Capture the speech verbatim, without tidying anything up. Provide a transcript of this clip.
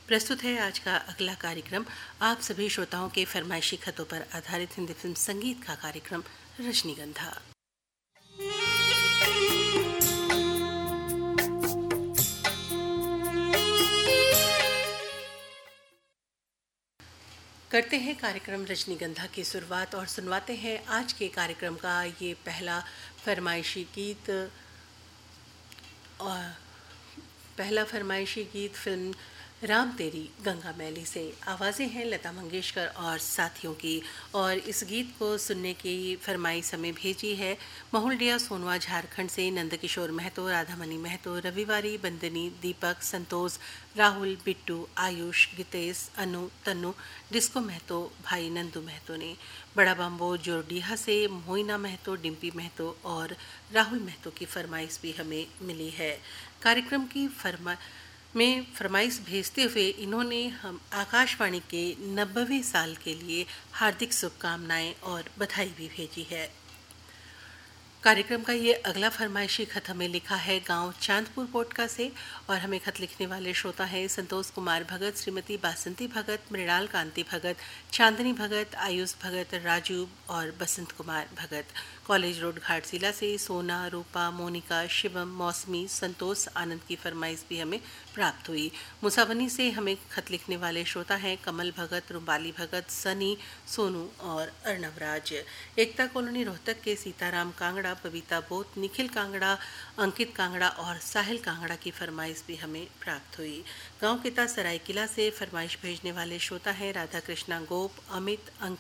प्रस्तुत है आज का अगला कार्यक्रम, आप सभी श्रोताओं के फरमाइशी खतों पर आधारित हिंदी फिल्म संगीत का कार्यक्रम रजनीगंधा। करते हैं कार्यक्रम रजनीगंधा की शुरुआत और सुनवाते हैं आज के कार्यक्रम का ये पहला फरमाइशी गीत। और पहला फरमाइशी गीत फिल्म राम तेरी गंगा मैली से। आवाज़ें हैं लता मंगेशकर और साथियों की, और इस गीत को सुनने की फरमाइश हमें भेजी है महुलडिया सोनवा झारखंड से नंदकिशोर महतो, राधामणि महतो, रविवारी, बंदनी, दीपक, संतोष, राहुल, बिट्टू, आयुष, गितेश, अनु, तनु, डिस्को महतो, भाई नंदू महतो ने। बड़ा बम्बो जोरडीहा से मोइना महतो, डिम्पी महतो और राहुल महतो की फरमाइश भी हमें मिली है। कार्यक्रम की फरमा में फरमाइश भेजते हुए इन्होंने हम आकाशवाणी के नब्बेवें साल के लिए हार्दिक शुभकामनाएं और बधाई भी भेजी है। कार्यक्रम का ये अगला फरमाइशी खत हमें लिखा है गांव चांदपुर पोटका से, और हमें खत लिखने वाले श्रोता हैं संतोष कुमार भगत, श्रीमती बासंती भगत, मृणाल कांति भगत, चांदनी भगत, आयुष भगत, राजू और बसंत कुमार भगत। कॉलेज रोड घाटशिला से सोना, रूपा, मोनिका, शिवम, मौसमी, संतोष, आनंद की फरमाइश भी हमें प्राप्त हुई। मुसावनी से हमें खत लिखने वाले श्रोता हैं कमल भगत, रुबाली भगत, सनी, सोनू और अर्णव राज। एकता कॉलोनी रोहतक के सीताराम कांगड़ा, बबीता बोत, निखिल कांगड़ा, अंकित कांगड़ा और साहिल कांगड़ा की फरमाइश भी हमें प्राप्त हुई। गांव किता सरायकिला से फरमाइश भेजने वाले श्रोता हैं राधा कृष्णा गोप, अमित, अंकित,